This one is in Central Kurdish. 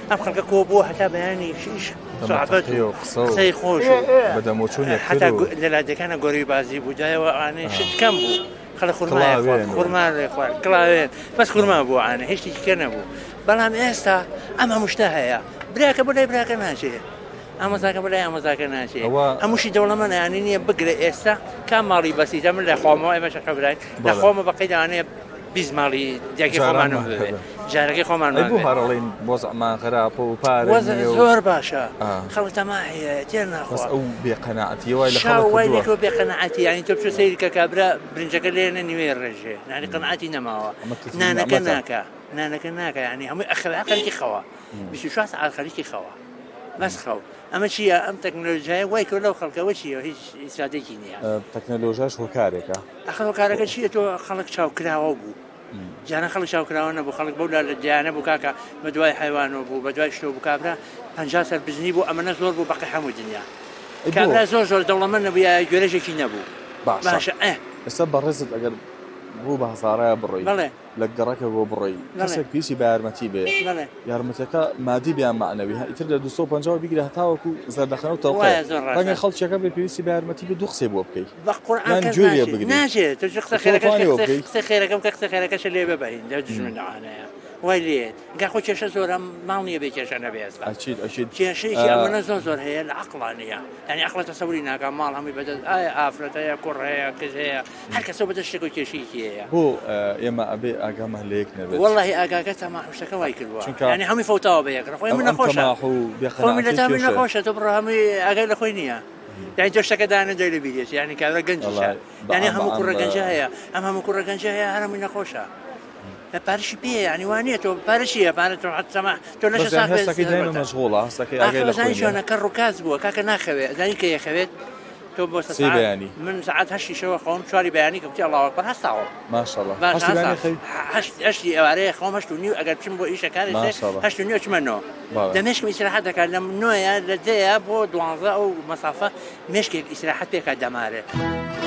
ئەم خەڵکە کۆ بووە هەتا بەیانی شیش سوحبەت و قسەی خۆش هەتا لە لادەکانە گۆڕی بازی بوو جایەوە ئانێ شت کەم بوو خەڵک خورمای خوارد خورما خوارد کڵاوێن بەس خورما بوو ئانێ هیچ شتێکی کە نەبوو بەڵام ئێستا ئەم هەموو شتە هەیە براکە بۆ لای براکە ناچێت ئامۆزاکە بەلای ئامۆزاکە ناچێت هەمووشی دەوڵەمەندە یانی نییە بگرێ ئێستا کام ماڵی بەسیتە من لە خۆمەوە ئێمەش خەبرای لە خۆمە بەقەیدانەیە 20 ماڵی دیاکی خۆمانم بوێ جارەکەی خۆمانمان بوو هەڕەڵین بۆ زەمان خراپە و پارە زۆر باشە خەڵک تەماحیە تێر ناخوا ئەو بێقەناعەتی وای لە خەڵک لێکەوە بێقەناعەتی یانی تۆ بچۆ سەیری کە کابرا برنجەکە لێنە نیوێ ڕێژێ نانی قەناعەتی نەماوە نانەکە ناکە یانی هەمووی ئەخەڵکی خەوە 24 ساعت خەریکی خەوە بەس خەو ئەمە چییە ئەم تەکنۆلۆژیای وای کە لەو خەڵکەوە چییە هیچ ئیسادێکی نییە تەکنۆلۆژیاش هۆکارێکە هۆکارەکە چییە تۆ خەڵک چاوکراوە بوو جاران خەڵک چاوکراوە نەبوو خەڵک بەو لە دیانە بوو کاکە بە دوای حیوانەوە بوو بە دوای شتۆ بوو کابرا 50 سەر بزنی بوو ئەمەنە زۆر بوو بەقی هەموو دنیا کابرا زۆر دەوڵەمەند نەبووە گوێرەشێکی نەبوو باشە ئێستا بەڕێزت ئەگەر بوو بە هەزارایە بڕۆی لە گەڕەکە بۆ بڕۆی کەسێک پیسی بە یارمەتی بێ یارمەتەکە مادی بیان معنەوی ئیتر لە 250 بیگرە هەتاوەکو زەردەخەنە و تەوقع ڕەنگە خەڵکیەکە بێ پێویستی بە یارمەتی بە دوو قسێ بۆ بکەیت گوێریە بگرێت ناچێت تۆ قسە خێرەکەم کە قسە خێرەکەشە لێ ببەین لە دژمنەوانەیە وای لێت گا خۆ کێشە زۆرە ماڵ نییە بێ کێشە نەبێ ئێستا کێشەیەکی ئەمەنە زۆر هەیە لە عەقڵانەیە یعنی عەقڵە تەسەووری ناکا ماڵ هەمووی بەدەست ئایا ئافرەت هەیە کوڕ هەیە کەس هەیە هەر کەسە بەدەست شتێک و کێشەیەکی هەیە بۆ ئێمە ئەبێ ئاگامان لە یەک نەبێت وەڵڵاهی ئاگاکە تەماح شتەکە وای کردووە یعنی هەمووی فەوتاوە بە یەکڕە خۆی من نەخۆشە خۆی میلەتا من نەخۆشە تۆ بڕۆ هەمووی ئاگای لە خۆی نییە یعنی تۆ شتەکە دانە دوای لە بیرێت یعنی کابرا گەنجیشە یعنی هەموو کوڕە گەنجە هەیە ئەم هەموو کوڕە گەنجە هەیە هەرمووی نەخۆشە پارشی پێ ینی وانە تۆ پارشیە پارە تۆ حتەما تۆ لەش ساخێزانی شوێنە کە ڕووکات بووە کاکە ناخەوێت زانی کە یەخەوێت تۆ بۆ بەیانی من سعات هەشتیشەوە خۆم چواری بەیانی کە وتی ئەڵڵاهو ئەکبەر هەستاوە ماشەڵڵا هەشتی ئێوارەیە خۆم 8:30 ئەگەر بچم بۆ ئیشەکانی 8:30 چمەنەوە دەمێشکم ئیسراحەت دەکات لە 9 لە 10 بۆ 12 ئەو مەسافە مێشکێک ئیسراحەت پێکات دەمارێت